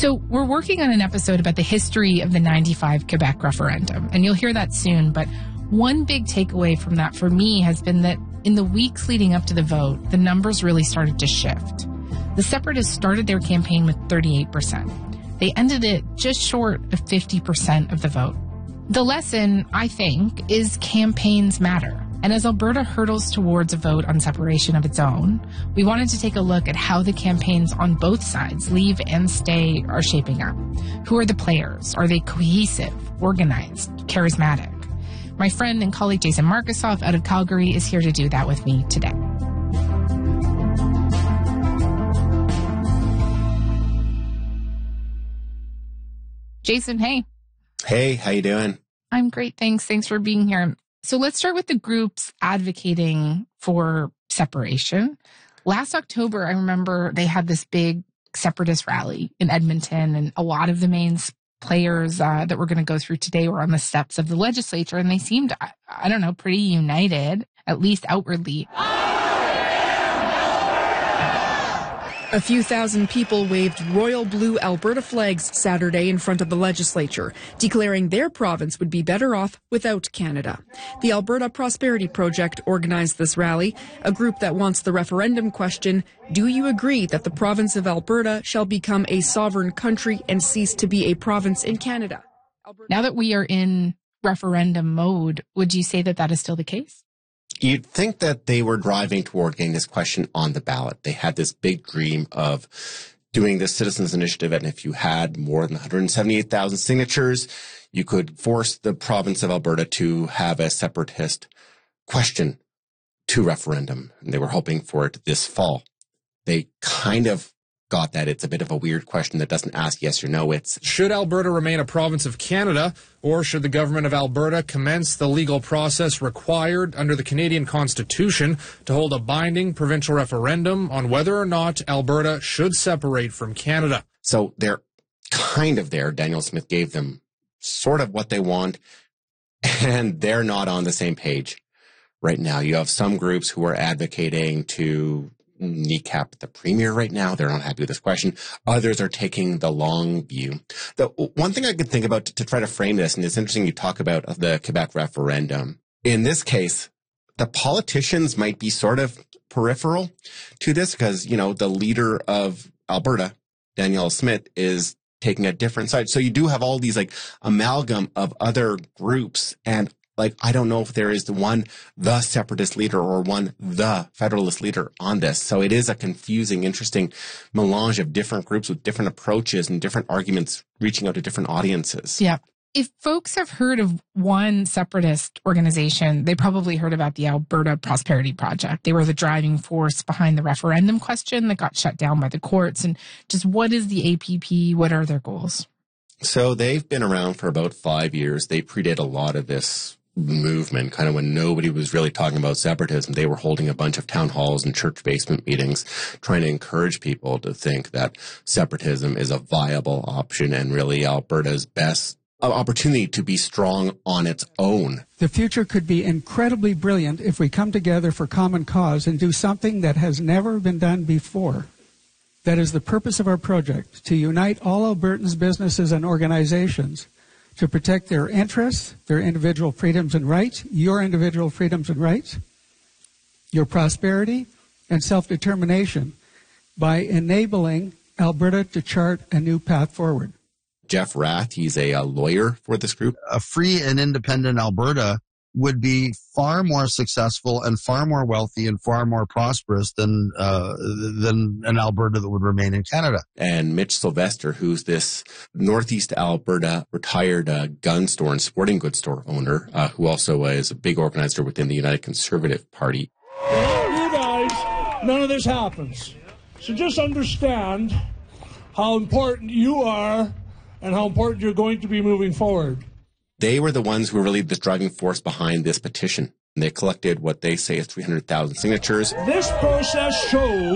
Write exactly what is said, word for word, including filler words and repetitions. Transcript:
So we're working on an episode about the history of the ninety-five Quebec referendum, and you'll hear that soon. But one big takeaway from that for me has been that in the weeks leading up to the vote, the numbers really started to shift. The Separatists started their campaign with thirty-eight percent. They ended it just short of fifty percent of the vote. The lesson, I think, is campaigns matter. And as Alberta hurdles towards a vote on separation of its own, we wanted to take a look at how the campaigns on both sides, Leave and Stay, are shaping up. Who are the players? Are they cohesive, organized, charismatic? My friend and colleague Jason Markusoff out of Calgary is here to do that with me today. Jason, hey. Hey, how you doing? I'm great, thanks. Thanks for being here. So let's start with the groups advocating for separation. Last October, I remember they had this big separatist rally in Edmonton, and a lot of the main players uh, that we're going to go through today were on the steps of the legislature, and they seemed, I, I don't know, pretty united, at least outwardly. A few thousand people waved royal blue Alberta flags Saturday in front of the legislature, declaring their province would be better off without Canada. The Alberta Prosperity Project organized this rally, a group that wants the referendum question, do you agree that the province of Alberta shall become a sovereign country and cease to be a province in Canada? Alberta- now that we are in referendum mode, would you say that that is still the case? You'd think that they were driving toward getting this question on the ballot. They had this big dream of doing this citizens initiative, and if you had more than one hundred seventy-eight thousand signatures, you could force the province of Alberta to have a separatist question to referendum. And they were hoping for it this fall. They kind of got that. It's a bit of a weird question that doesn't ask yes or no. It's, should Alberta remain a province of Canada, or should the government of Alberta commence the legal process required under the Canadian Constitution to hold a binding provincial referendum on whether or not Alberta should separate from Canada? So they're kind of there. Danielle Smith gave them sort of what they want, and they're not on the same page right now. You have some groups who are advocating to kneecap the premier right now. They're not happy with this question. Others are taking the long view. The one thing I could think about to, to try to frame this, and it's interesting you talk about the Quebec referendum. In this case, the politicians might be sort of peripheral to this because, you know, the leader of Alberta, Danielle Smith, is taking a different side. So you do have all these like amalgam of other groups, and like, I don't know if there is the one, the separatist leader or one, the federalist leader on this. So it is a confusing, interesting melange of different groups with different approaches and different arguments reaching out to different audiences. Yeah. If folks have heard of one separatist organization, they probably heard about the Alberta Prosperity Project. They were the driving force behind the referendum question that got shut down by the courts. And just what is the A P P? What are their goals? So they've been around for about five years. They predate a lot of this movement, kind of when nobody was really talking about separatism. They were holding a bunch of town halls and church basement meetings, trying to encourage people to think that separatism is a viable option and really Alberta's best opportunity to be strong on its own. The future could be incredibly brilliant if we come together for common cause and do something that has never been done before. That is the purpose of our project, to unite all Albertans' businesses and organizations to protect their interests, their individual freedoms and rights, your individual freedoms and rights, your prosperity and self-determination by enabling Alberta to chart a new path forward. Jeff Rath, he's a, a lawyer for this group. A free and independent Alberta would be far more successful and far more wealthy and far more prosperous than uh, than an Alberta that would remain in Canada. And Mitch Sylvester, who's this Northeast Alberta retired uh, gun store and sporting goods store owner, uh, who also uh, is a big organizer within the United Conservative Party. Without you guys, none of this happens. So just understand how important you are and how important you're going to be moving forward. They were the ones who were really the driving force behind this petition. They collected what they say is three hundred thousand signatures. This process shows